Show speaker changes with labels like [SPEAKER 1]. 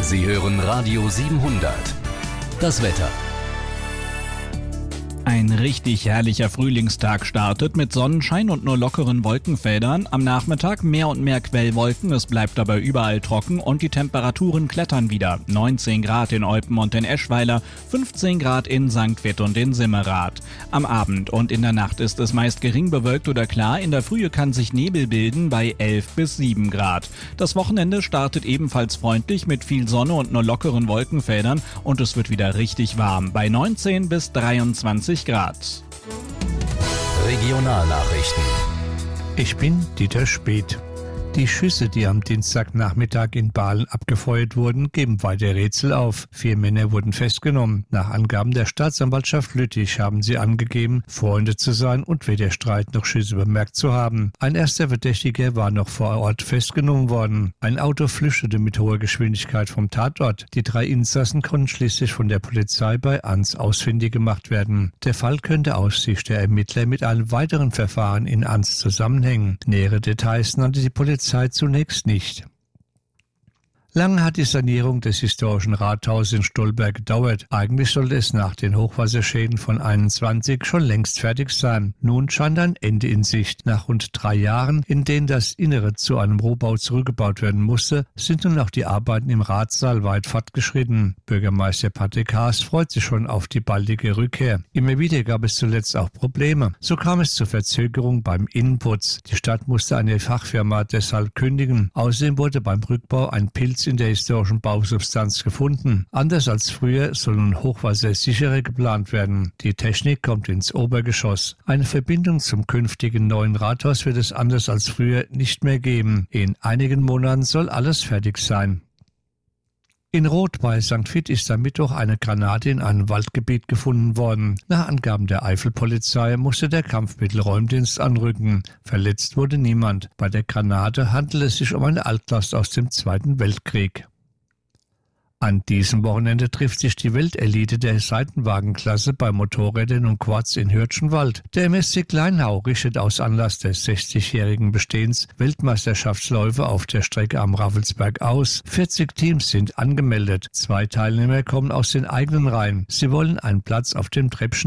[SPEAKER 1] Sie hören Radio 700. Das Wetter.
[SPEAKER 2] Ein richtig herrlicher Frühlingstag startet mit Sonnenschein und nur lockeren Wolkenfeldern. Am Nachmittag mehr und mehr Quellwolken, es bleibt aber überall trocken und die Temperaturen klettern wieder. 19 Grad in Eupen und in Eschweiler, 15 Grad in St. Vith und in Simmerath. Am Abend und in der Nacht ist es meist gering bewölkt oder klar. In der Frühe kann sich Nebel bilden bei 11 bis 7 Grad. Das Wochenende startet ebenfalls freundlich mit viel Sonne und nur lockeren Wolkenfeldern und es wird wieder richtig warm bei 19 bis 23 Grad.
[SPEAKER 1] Regionalnachrichten.
[SPEAKER 3] Ich bin Dieter Speth. Die Schüsse, die am Dienstagnachmittag in Bahlen abgefeuert wurden, geben weiter Rätsel auf. 4 Männer wurden festgenommen. Nach Angaben der Staatsanwaltschaft Lüttich haben sie angegeben, Freunde zu sein und weder Streit noch Schüsse bemerkt zu haben. Ein erster Verdächtiger war noch vor Ort festgenommen worden. Ein Auto flüchtete mit hoher Geschwindigkeit vom Tatort. Die 3 Insassen konnten schließlich von der Polizei bei Ans ausfindig gemacht werden. Der Fall könnte aus Sicht der Ermittler mit einem weiteren Verfahren in Ans zusammenhängen. Nähere Details nannte die Polizei zunächst nicht. Lange hat die Sanierung des historischen Rathauses in Stolberg gedauert. Eigentlich sollte es nach den Hochwasserschäden von 21 schon längst fertig sein. Nun scheint ein Ende in Sicht. Nach rund 3 Jahren, in denen das Innere zu einem Rohbau zurückgebaut werden musste, sind nun auch die Arbeiten im Ratssaal weit fortgeschritten. Bürgermeister Patrick Haas freut sich schon auf die baldige Rückkehr. Immer wieder gab es zuletzt auch Probleme. So kam es zur Verzögerung beim Innenputz. Die Stadt musste eine Fachfirma deshalb kündigen. Außerdem wurde beim Rückbau ein Pilz in der historischen Bausubstanz gefunden. Anders als früher soll nun hochwassersicherer geplant werden. Die Technik kommt ins Obergeschoss. Eine Verbindung zum künftigen neuen Rathaus wird es anders als früher nicht mehr geben. In einigen Monaten soll alles fertig sein. In Roth bei St. Vith ist am Mittwoch eine Granate in einem Waldgebiet gefunden worden. Nach Angaben der Eifelpolizei musste der Kampfmittelräumdienst anrücken. Verletzt wurde niemand. Bei der Granate handelt es sich um eine Altlast aus dem Zweiten Weltkrieg. An diesem Wochenende trifft sich die Weltelite der Seitenwagenklasse bei Motorrädern und Quads in Hürtchenwald. Der MSC Kleinhau richtet aus Anlass des 60-jährigen Bestehens Weltmeisterschaftsläufe auf der Strecke am Raffelsberg aus. 40 Teams sind angemeldet. 2 Teilnehmer kommen aus den eigenen Reihen. Sie wollen einen Platz auf dem Treppchen